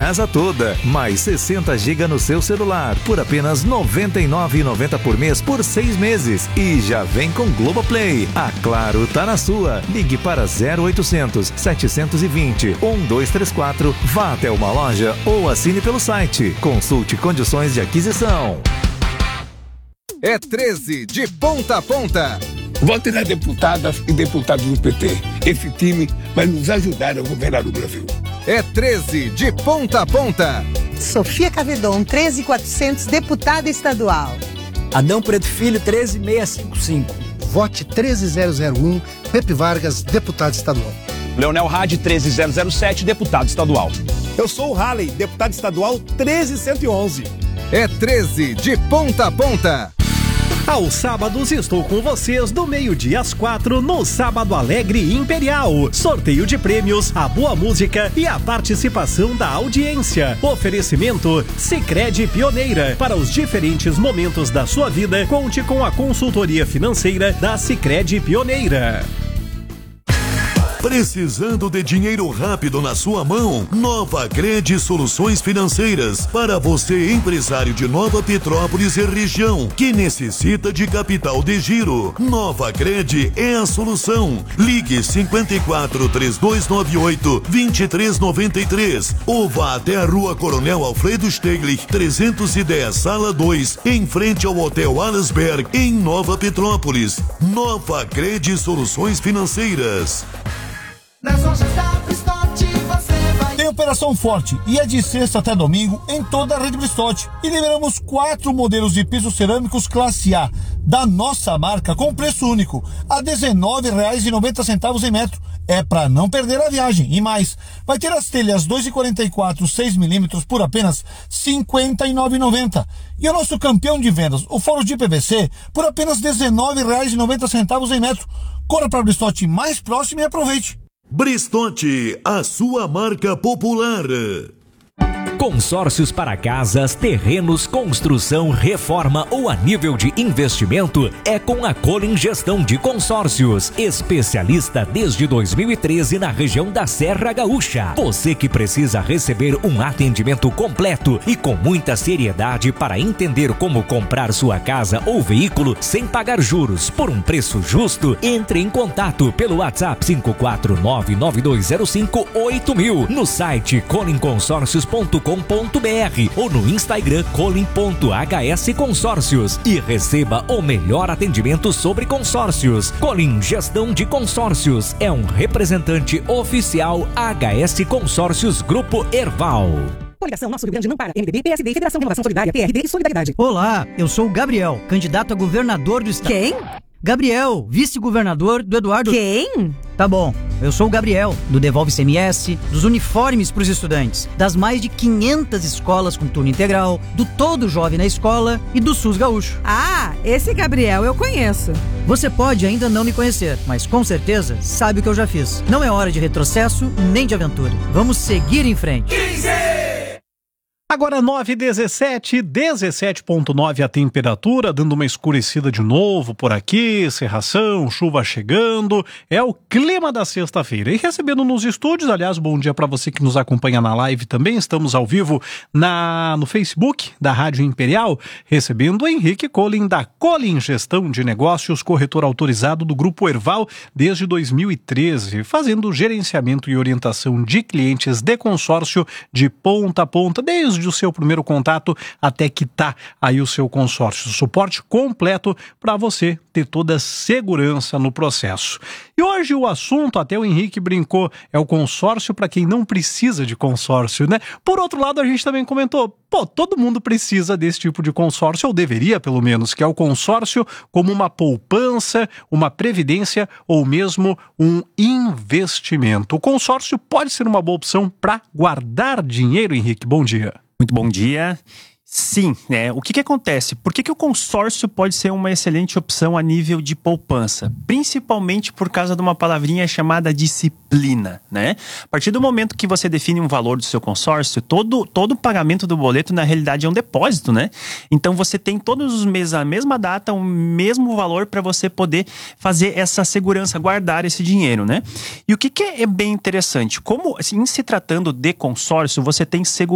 casa toda. Mais 60 GB no seu celular por apenas R$ 99,90 por mês por 6 meses. E já vem com Globoplay. A Claro tá na sua. Ligue para 0800 720 1234. Vá até uma loja ou assine pelo site. Consulte condições de aquisição. É 13 de ponta a ponta. Vote nas deputadas e deputados do PT. Esse time vai nos ajudar a governar o Brasil. É 13 de ponta a ponta. Sofia Cavedon, 13.400, deputada estadual. Adão Preto Filho, 13.655. Vote 13001, Pepe Vargas, deputado estadual. Leonel Hadi, 13007, deputado estadual. Eu sou o Halley, deputado estadual 13111. É 13 de ponta a ponta. Aos sábados estou com vocês do meio-dia às 4 no Sábado Alegre Imperial. Sorteio de prêmios, a boa música e a participação da audiência. Oferecimento Sicredi Pioneira. Para os diferentes momentos da sua vida, conte com a consultoria financeira da Sicredi Pioneira. Precisando de dinheiro rápido na sua mão? Nova Cred Soluções Financeiras. Para você, empresário de Nova Petrópolis e região, que necessita de capital de giro. Nova Cred é a solução. Ligue 54 3298 2393 ou vá até a Rua Coronel Alfredo Steglich, 310, Sala 2, em frente ao Hotel Alasberg, em Nova Petrópolis. Nova Cred Soluções Financeiras. Nas lojas da Bristote você vai... Tem operação forte e é de sexta até domingo em toda a rede Bristote. E liberamos 4 modelos de pisos cerâmicos classe A da nossa marca com preço único a R$ 19,90 em metro. É para não perder a viagem. E mais, vai ter as telhas 2,44 6mm por apenas R$ 59,90. E o nosso campeão de vendas, o forro de PVC, por apenas R$ 19,90 em metro. Corra para a Bristote mais próximo e aproveite. Bristote, a sua marca popular. Consórcios para casas, terrenos, construção, reforma ou a nível de investimento é com a Colin Gestão de Consórcios, especialista desde 2013 na região da Serra Gaúcha. Você que precisa receber um atendimento completo e com muita seriedade para entender como comprar sua casa ou veículo sem pagar juros por um preço justo, entre em contato pelo WhatsApp 54992058000, no site colinconsórcios.com.br ou no Instagram colin.hs consórcios e receba o melhor atendimento sobre consórcios. Colin Gestão de Consórcios é um representante oficial HS Consórcios Grupo Erval. Coligação Nosso Rio Grande não para. MDB, PSD, Federação de Renovação Solidária, PRD e Solidariedade. Olá, eu sou o Gabriel, candidato a governador do estado. Quem? Gabriel, vice-governador do Eduardo... Quem? Tá bom, eu sou o Gabriel, do Devolve CMS, dos uniformes para os estudantes, das mais de 500 escolas com turno integral, do Todo Jovem na Escola e do SUS Gaúcho. Ah, esse Gabriel eu conheço. Você pode ainda não me conhecer, mas com certeza sabe o que eu já fiz. Não é hora de retrocesso nem de aventura. Vamos seguir em frente. 15! Agora 9h17, 17,9 a temperatura, dando uma escurecida de novo por aqui, cerração, chuva chegando, é o clima da sexta-feira. E recebendo nos estúdios, aliás, bom dia para você que nos acompanha na live também, estamos ao vivo no Facebook da Rádio Imperial, recebendo o Henrique Colin, da Colin Gestão de Negócios, corretor autorizado do Grupo Erval desde 2013, fazendo gerenciamento e orientação de clientes de consórcio de ponta a ponta, desde o seu primeiro contato até que tá aí o seu consórcio. Suporte completo para você ter toda a segurança no processo. E hoje o assunto, até o Henrique brincou, é o consórcio para quem não precisa de consórcio, né? Por outro lado, a gente também comentou, todo mundo precisa desse tipo de consórcio, ou deveria pelo menos, que é o consórcio como uma poupança, uma previdência ou mesmo um investimento. O consórcio pode ser uma boa opção para guardar dinheiro, Henrique. Bom dia. Muito bom dia. Sim, né? O que acontece? Por que o consórcio pode ser uma excelente opção a nível de poupança? Principalmente por causa de uma palavrinha chamada disciplina, né? A partir do momento que você define um valor do seu consórcio, todo o pagamento do boleto, na realidade, é um depósito, né? Então, você tem todos os meses, a mesma data, o mesmo valor para você poder fazer essa segurança, guardar esse dinheiro, né? E o que é bem interessante? Como, assim, em se tratando de consórcio, você tem segurança